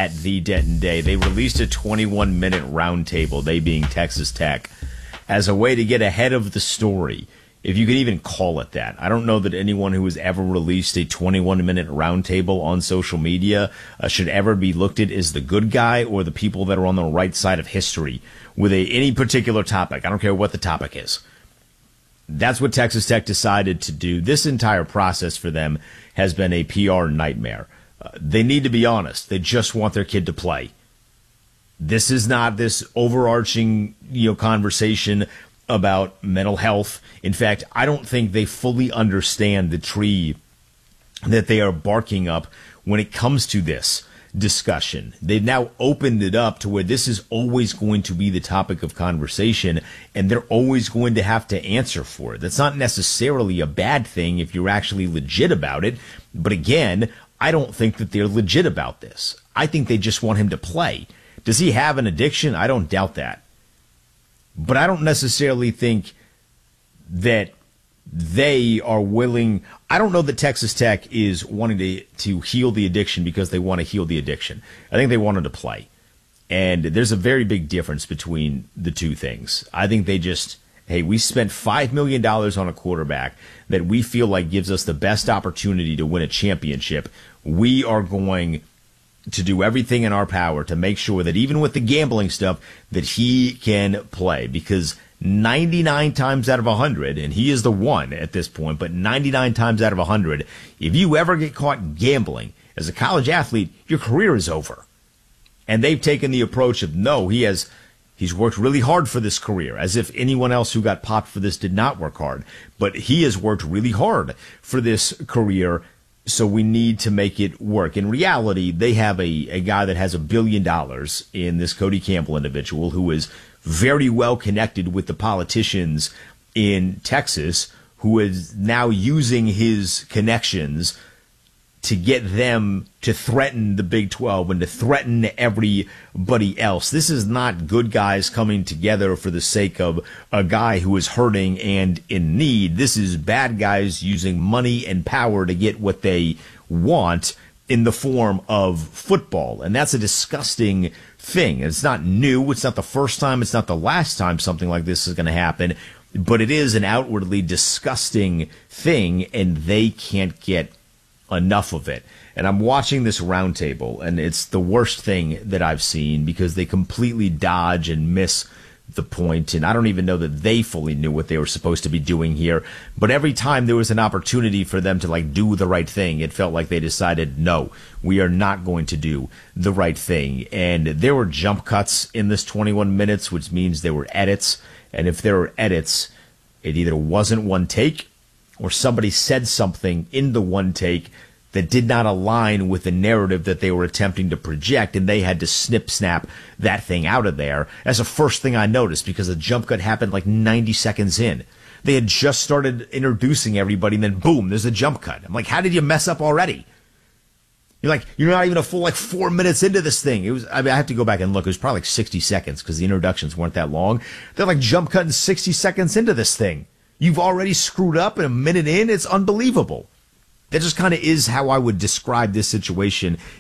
at The Denton Day. They released a 21-minute roundtable, they being Texas Tech, as a way to get ahead of the story, if you could even call it that. I don't know that anyone who has ever released a 21-minute roundtable on social media should ever be looked at as the good guy or the people that are on the right side of history with any particular topic. I don't care what the topic is. That's what Texas Tech decided to do. This entire process for them has been a PR nightmare. They need to be honest. They just want their kid to play. This is not this overarching, conversation about mental health. In fact, I don't think they fully understand the tree that they are barking up when it comes to this discussion. They've now opened it up to where this is always going to be the topic of conversation, and they're always going to have to answer for it. That's not necessarily a bad thing if you're actually legit about it. But again, I don't think that they're legit about this. I think they just want him to play. Does he have an addiction? I don't doubt that. But I don't necessarily think that they are willing. I don't know that Texas Tech is wanting to heal the addiction because they want to heal the addiction. I think they wanted to play. And there's a very big difference between the two things. I think they just, hey, we spent $5 million on a quarterback that we feel like gives us the best opportunity to win a championship. We are going to do everything in our power to make sure that even with the gambling stuff, that he can play. Because 99 times out of 100, and he is the one at this point, but 99 times out of 100, if you ever get caught gambling as a college athlete, your career is over. And they've taken the approach of, no, he's worked really hard for this career, as if anyone else who got popped for this did not work hard. But he has worked really hard for this career, so we need to make it work. In reality, they have a guy that has $1 billion in this Cody Campbell individual who is very well connected with the politicians in Texas, who is now using his connections to get them to threaten the Big 12 and to threaten everybody else. This is not good guys coming together for the sake of a guy who is hurting and in need. This is bad guys using money and power to get what they want in the form of football. And that's a disgusting thing. It's not new. It's not the first time. It's not the last time something like this is going to happen. But it is an outwardly disgusting thing, and they can't get enough of it. And I'm watching this roundtable, and it's the worst thing that I've seen because they completely dodge and miss the point. And I don't even know that they fully knew what they were supposed to be doing here. But every time there was an opportunity for them to do the right thing, it felt like they decided, no, we are not going to do the right thing. And there were jump cuts in this 21 minutes, which means there were edits. And if there were edits, it either wasn't one take or somebody said something in the one take that did not align with the narrative that they were attempting to project, and they had to snap that thing out of there. That's the first thing I noticed, because the jump cut happened 90 seconds in. They had just started introducing everybody, and then boom, there's a jump cut. I'm like, how did you mess up already? You're not even a full 4 minutes into this thing. I have to go back and look. It was probably 60 seconds because the introductions weren't that long. They're jump cutting 60 seconds into this thing. You've already screwed up in a minute in. It's unbelievable. That just kind of is how I would describe this situation